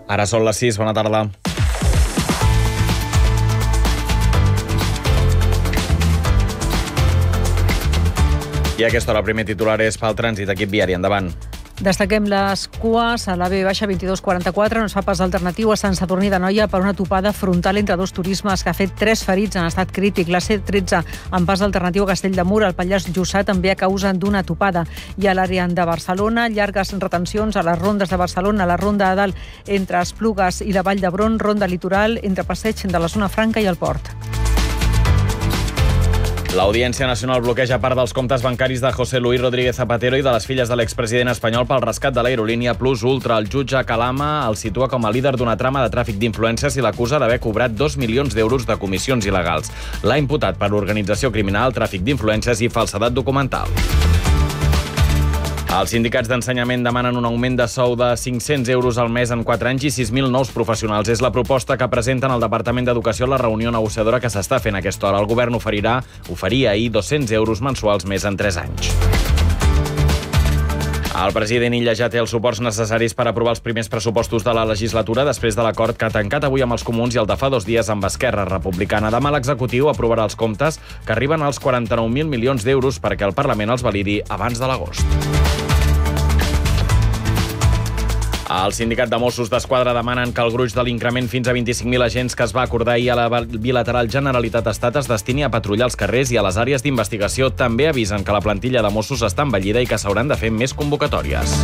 Ara són les 6, bona tarda. I a aquesta hora el primer titular és pel trànsit, equip viari, endavant. Destaquem les cues a la B-2244, on es fa pas alternatiu a Sant Sadurní d'Anoia per una topada frontal entre dos turismes que ha fet 3 ferits en estat crític. La C13 en pas alternatiu a Castell de Mur, al Pallars Jussà, també a causa d'una topada. I a l'àrea de Barcelona, llargues retencions a les rondes de Barcelona, a la ronda de dalt entre Esplugues i la Vall d'Hebron, ronda litoral entre Passeig de la Zona Franca i el Port. L'Audiència Nacional bloqueja part dels comptes bancaris de José Luis Rodríguez Zapatero i de les filles de l'expresident espanyol pel rescat de l'aerolínia Plus Ultra. El jutge Calama el situa com a líder d'una trama de tràfic d'influències i l'acusa d'haver cobrat 2 milions d'euros de comissions il·legals. L'ha imputat per organització criminal, tràfic d'influències i falsedat documental. Els sindicats d'ensenyament demanen un augment de sou de 500 euros al mes en 4 anys i 6.000 nous professionals. És la proposta que presenten al Departament d'Educació a la reunió negociadora que s'està fent a aquesta hora. El govern oferia ahir 200 euros mensuals més en 3 anys. El president Illa ja té els suports necessaris per aprovar els primers pressupostos de la legislatura després de l'acord que ha tancat avui amb els comuns i el de fa 2 dies amb Esquerra Republicana. Demà l'executiu aprovarà els comptes que arriben als 49.000 milions d'euros perquè el Parlament els validi abans de l'agost. El sindicat de Mossos d'Esquadra demanen que el gruix de l'increment fins a 25.000 agents que es va acordar ahir a la bilateral Generalitat-Estat es destini a patrullar els carrers i a les àrees d'investigació. També avisen que la plantilla de Mossos està envellida i que s'hauran de fer més convocatòries.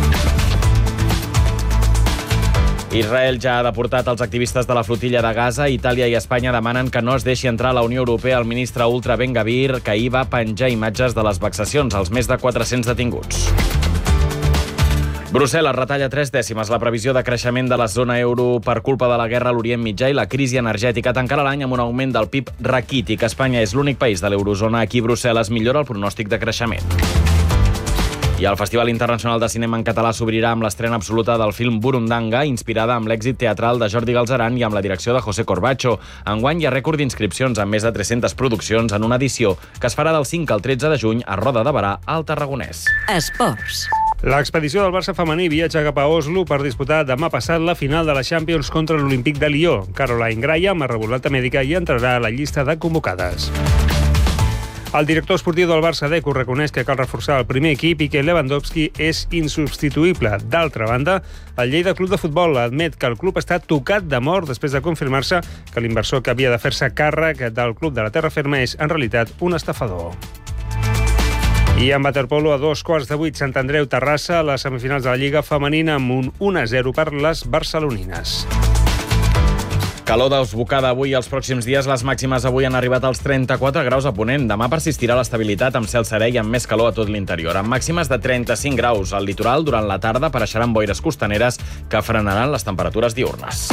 Israel ja ha deportat els activistes de la flotilla de Gaza. Itàlia i Espanya demanen que no es deixi entrar a la Unió Europea el ministre ultra Ben Gvir, que ahir va penjar imatges de les vexacions als més de 400 detinguts. Brussel·les retalla 3 dècimes la previsió de creixement de la zona euro per culpa de la guerra a l'Orient Mitjà i la crisi energètica. Tancarà l'any amb un augment del PIB raquític. Espanya és l'únic país de l'eurozona. Aquí Brussel·les millora el pronòstic de creixement. I el Festival Internacional de Cinema en Català s'obrirà amb l'estrena absoluta del film Burundanga, inspirada amb l'èxit teatral de Jordi Galzeran i amb la direcció de José Corbacho. Enguany hi ha rècord d'inscripcions amb més de 300 produccions en una edició que es farà del 5 al 13 de juny a Roda de Berà, al Tarragonès. Esports. L'expedició del Barça femení viatja cap a Oslo per disputar demà passat la final de la Champions contra l'Olímpic de Lió. Caroline Graham ha rebut l'alta mèdica i entrarà a la llista de convocades. El director esportiu del Barça, Deco, reconeix que cal reforçar el primer equip i que Lewandowski és insubstituïble. D'altra banda, el Lleida Club de Futbol admet que el club està tocat de mort després de confirmar-se que l'inversor que havia de fer-se càrrec del club de la terra ferma és, en realitat, un estafador. I en waterpolo, a 7:15, Sant Andreu Terrassa, a les semifinals de la Lliga Femenina amb un 1-0 per les barcelonines. Calor desbocada avui i els pròxims dies. Les màximes avui han arribat als 34 graus a Ponent. Demà persistirà l'estabilitat amb cel serè i amb més calor a tot l'interior. Amb màximes de 35 graus al litoral, durant la tarda apareixeran boires costaneres que frenaran les temperatures diürnes.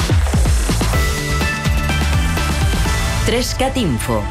3CAT Info.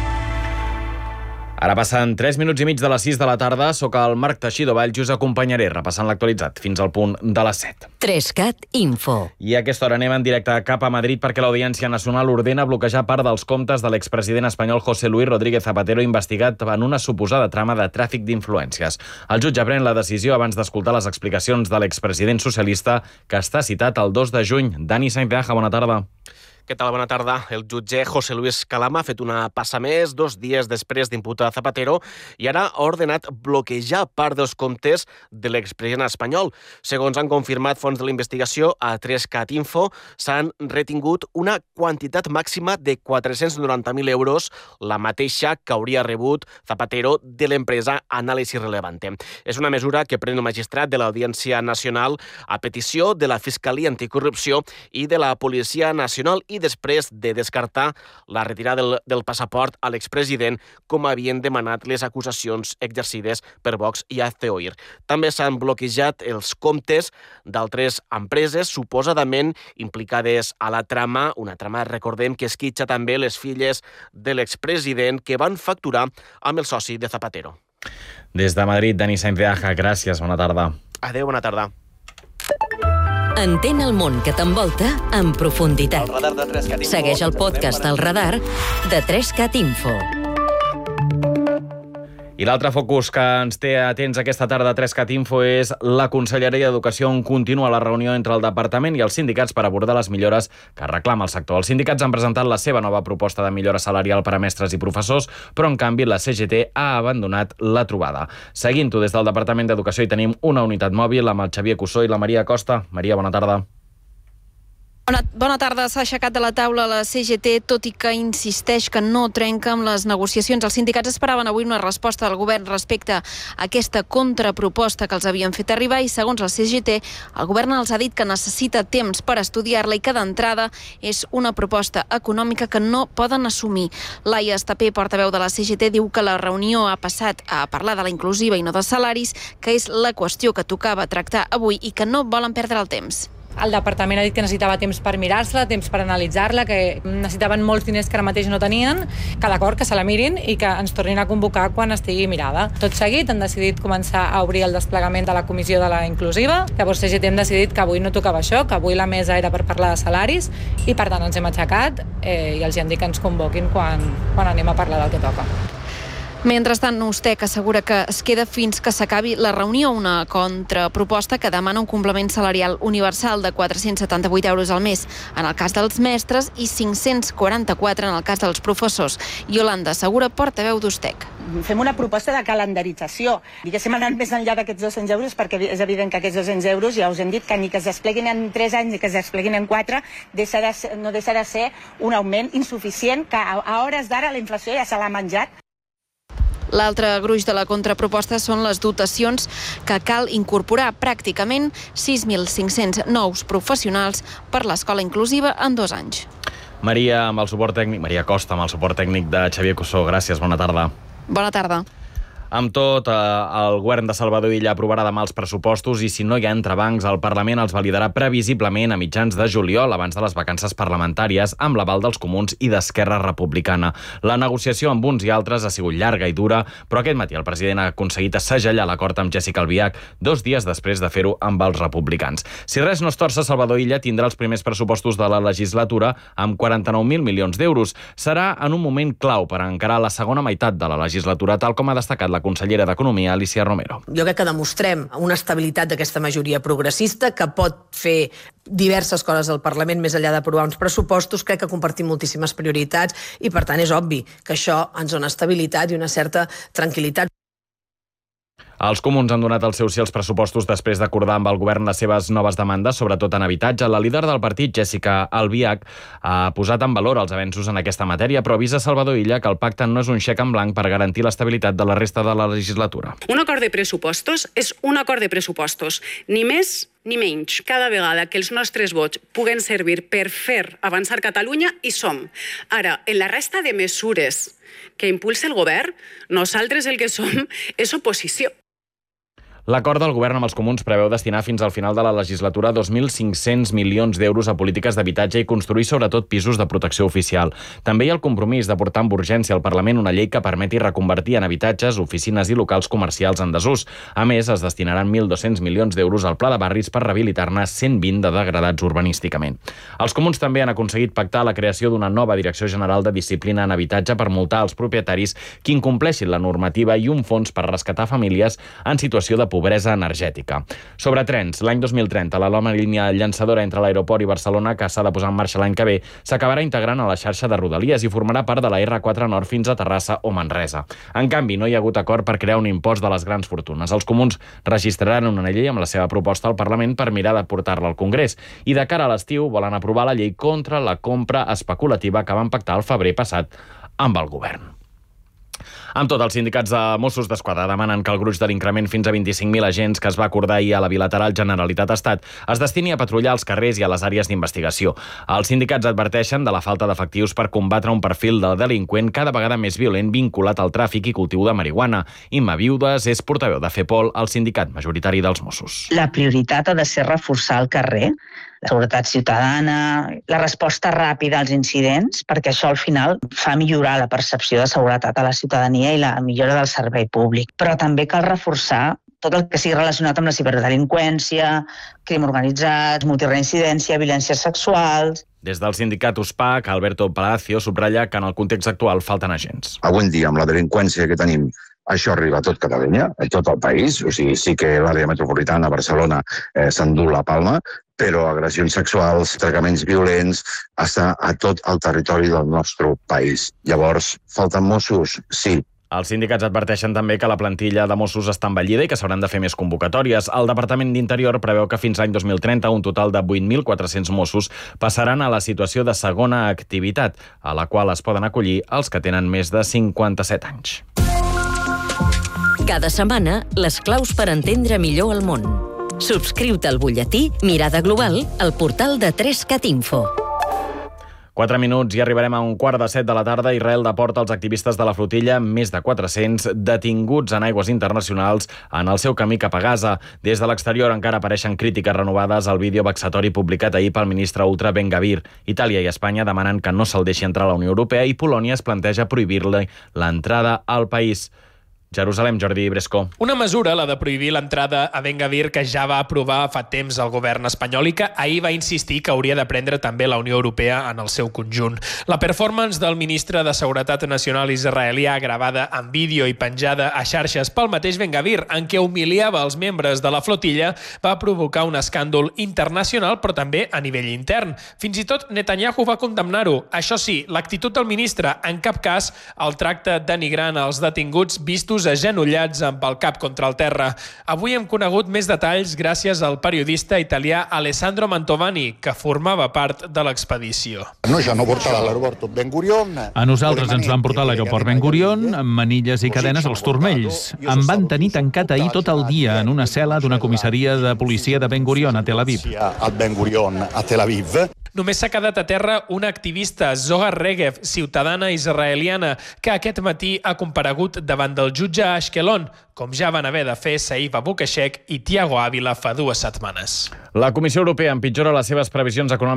Ara passen 3 minuts i mig de les 6 de la tarda. Soc el Marc Teixidor Valls i us acompanyaré repassant l'actualitzat fins al punt de les 7. 3CAT Info. I a aquesta hora anem en directe cap a Madrid perquè l'Audiència Nacional ordena bloquejar part dels comptes de l'expresident espanyol José Luis Rodríguez Zapatero, investigat en una suposada trama de tràfic d'influències. El jutge pren la decisió abans d'escoltar les explicacions de l'expresident socialista que està citat el 2 de juny. Dani Sainz de Aja, bona tarda. Què tal? Bona tarda. El jutge José Luis Calama ha fet una passa més 2 dies després d'imputar Zapatero i ara ha ordenat bloquejar part dels comptes de l'expresident espanyol. Segons han confirmat fons de la investigació a 3CAT Info, s'han retingut una quantitat màxima de 490.000 euros, la mateixa que hauria rebut Zapatero de l'empresa Anàlisi Relevante. És una mesura que pren el magistrat de l'Audiència Nacional a petició de la Fiscalia Anticorrupció i de la Policia Nacional i després de descartar la retirada del passaport a l'expresident, com havien demanat les acusacions exercides per Vox i ACOIR. També s'han bloquejat els comptes d'altres empreses suposadament implicades a la trama, una trama, recordem, que esquitxa també les filles de l'expresident que van facturar amb el soci de Zapatero. Des de Madrid, Dani Sainz de Aja, gràcies, bona tarda. Adéu, bona tarda. Entén el món que t'envolta en profunditat. Segueix el podcast El Radar de 3CAT Info. I l'altre focus que ens té atents aquesta tarda a 3cat Info és la Conselleria d'Educació, on continua la reunió entre el Departament i els sindicats per abordar les millores que reclama el sector. Els sindicats han presentat la seva nova proposta de millora salarial per a mestres i professors, però en canvi la CGT ha abandonat la trobada. Seguint-ho des del Departament d'Educació hi tenim una unitat mòbil amb el Xavier Cussó i la Maria Costa. Maria, bona tarda. Bona tarda. S'ha aixecat de la taula la CGT, tot i que insisteix que no trenca amb les negociacions. Els sindicats esperaven avui una resposta del govern respecte a aquesta contraproposta que els havien fet arribar i, segons la CGT, el govern els ha dit que necessita temps per estudiar-la i que d'entrada és una proposta econòmica que no poden assumir. Laia Estapé, portaveu de la CGT, diu que la reunió ha passat a parlar de la inclusiva i no de salaris, que és la qüestió que tocava tractar avui i que no volen perdre el temps. El departament ha dit que necessitava temps per mirar-se-la, temps per analitzar-la, que necessitaven molts diners que ara mateix no tenien, que d'acord, que se la mirin i que ens tornin a convocar quan estigui mirada. Tot seguit han decidit començar a obrir el desplegament de la comissió de la inclusiva. Llavors CGT hem decidit que avui no tocava això, que avui la mesa era per parlar de salaris i per tant ens hem aixecat i els hem dit que ens convoquin quan anem a parlar del que toca. Mentrestant, Ustec assegura que es queda fins que s'acabi la reunió, una contraproposta que demana un complement salarial universal de 478 euros al mes en el cas dels mestres i 544 en el cas dels professors. Yolanda Segura, portaveu d'Ustec. Fem una proposta de calendarització. Diguéssim, anant més enllà d'aquests 200 euros, perquè és evident que aquests 200 euros, ja us hem dit que ni que es despleguin en 3 anys ni que es despleguin en 4, no deixa de ser un augment insuficient que a hores d'ara la inflació ja se l'ha menjat. L'altre gruix de la contraproposta són les dotacions que cal incorporar, pràcticament 6.500 nous professionals per l'escola inclusiva en 2 anys. Maria Costa, amb el suport tècnic de Xavier Cussó. Gràcies, bona tarda. Bona tarda. Amb tot, el govern de Salvador Illa aprovarà demà els pressupostos i si no hi ha entrebancs, el Parlament els validarà previsiblement a mitjans de juliol, abans de les vacances parlamentàries, amb l'aval dels Comuns i d'Esquerra Republicana. La negociació amb uns i altres ha sigut llarga i dura, però aquest matí el president ha aconseguit assegellar l'acord amb Jéssica Albiach 2 dies després de fer-ho amb els republicans. Si res no es torça, Salvador Illa tindrà els primers pressupostos de la legislatura amb 49.000 milions d'euros. Serà en un moment clau per encarar la segona meitat de la legislatura, tal com ha destacat la consellera d'Economia, Alicia Romero. Jo crec que demostrem una estabilitat d'aquesta majoria progressista que pot fer diverses coses al Parlament més enllà d'aprovar uns pressupostos. Crec que compartim moltíssimes prioritats i, per tant, és obvi que això ens dona estabilitat i una certa tranquil·litat. Els Comuns han donat el seu sí als pressupostos després d'acordar amb el govern les seves noves demandes, sobretot en habitatge. La líder del partit, Jéssica Albiach, ha posat en valor els avenços en aquesta matèria, però avisa Salvador Illa que el pacte no és un xec en blanc per garantir l'estabilitat de la resta de la legislatura. Un acord de pressupostos és un acord de pressupostos, ni més ni menys. Cada vegada que els nostres vots puguen servir per fer avançar Catalunya, hi som. Ara, en la resta de mesures que impulsa el govern, nosaltres el que som és oposició. L'acord del govern amb els Comuns preveu destinar fins al final de la legislatura 2.500 milions d'euros a polítiques d'habitatge i construir sobretot pisos de protecció oficial. També hi ha el compromís de portar amb urgència al Parlament una llei que permeti reconvertir en habitatges, oficines i locals comercials en desús. A més, es destinaran 1.200 milions d'euros al Pla de Barris per rehabilitar-ne 120 de degradats urbanísticament. Els Comuns també han aconseguit pactar la creació d'una nova Direcció General de Disciplina en Habitatge per multar els propietaris que incompleixin la normativa i un fons per rescatar famílies en situació de pobresa energètica. Sobre trens, l'any 2030, la nova línia llançadora entre l'aeroport i Barcelona, que s'ha de posar en marxa l'any que ve, s'acabarà integrant a la xarxa de Rodalies i formarà part de la R4 Nord fins a Terrassa o Manresa. En canvi, no hi ha hagut acord per crear un impost de les grans fortunes. Els Comuns registraran una llei amb la seva proposta al Parlament per mirar de portar-la al Congrés i de cara a l'estiu volen aprovar la llei contra la compra especulativa que van pactar el febrer passat amb el govern. Amb tot, els sindicats de Mossos d'Esquadra demanen que el gruix de l'increment fins a 25.000 agents que es va acordar ahir a la bilateral Generalitat-Estat es destini a patrullar als carrers i a les àrees d'investigació. Els sindicats adverteixen de la falta d'efectius per combatre un perfil de delinqüent cada vegada més violent vinculat al tràfic i cultiu de marihuana. Imma Viudes és portaveu de FEPOL, el sindicat majoritari dels Mossos. La prioritat ha de ser reforçar el carrer, la seguretat ciutadana, la resposta ràpida als incidents, perquè això al final fa millorar la percepció de seguretat a la ciutadania i la millora del servei públic. Però també cal reforçar tot el que sigui relacionat amb la ciberdelinqüència, crim organitzat, multireincidència, violències sexuals. Des del sindicat USPAC, Alberto Palacio subratlla que en el context actual falten agents. Avui en dia, amb la delinqüència que tenim això arriba a tot Catalunya, a tot el país. O sigui, sí que l'àrea metropolitana, Barcelona, s'endú la palma, però agressions sexuals, tractaments violents, està a tot el territori del nostre país. Llavors, falten Mossos? Sí. Els sindicats adverteixen també que la plantilla de Mossos està envellida i que s'hauran de fer més convocatòries. El Departament d'Interior preveu que fins l'any 2030 un total de 8.400 Mossos passaran a la situació de segona activitat, a la qual es poden acollir els que tenen més de 57 anys. Cada setmana, les claus per entendre millor el món. Subscriu-te al butlletí Mirada Global al portal de 3cat Info. 4 minuts i arribarem a 1:15 de la tarda. Israel deporta els activistes de la flotilla, més de 400, detinguts en aigües internacionals en el seu camí cap a Gaza. Des de l'exterior encara apareixen crítiques renovades al vídeo vexatori publicat ahir pel ministre ultra Ben Gvir. Itàlia i Espanya demanen que no se'l deixi entrar a la Unió Europea i Polònia es planteja prohibir-li l'entrada al país. Jerusalem, Jordi Bresco. Una mesura, la de prohibir l'entrada a Ben Gvir, que ja va aprovar fa temps el govern espanyol i que ahir va insistir que hauria de prendre també la Unió Europea en el seu conjunt. La performance del ministre de Seguretat Nacional israelià, gravada en vídeo i penjada a xarxes pel mateix Ben Gvir, en què humiliava els membres de la flotilla, va provocar un escàndol internacional, però també a nivell intern. Fins i tot Netanyahu va condemnar-ho. Això sí, l'actitud del ministre en cap cas el tracta denigrant als detinguts vistos agenollats amb el cap contra el terra. Avui hem conegut més detalls gràcies al periodista italià Alessandro Mantovani, que formava part de l'expedició. A nosaltres ens van portar a l'aeroport Ben Gurion amb manilles i cadenes als turmells. Em van tenir tancat ahir tot el dia en una cel·la d'una comissaria de policia de Ben Gurion a Tel Aviv. Només s'ha quedat a terra una activista, Zohar Regev, ciutadana israeliana, que aquest matí ha comparegut davant del jutge a Ashkelon, com ja van haver de fer Saïf Abukashek i Thiago Ávila fa 2 setmanes. La Comissió Europea empitjora les seves previsions econòmiques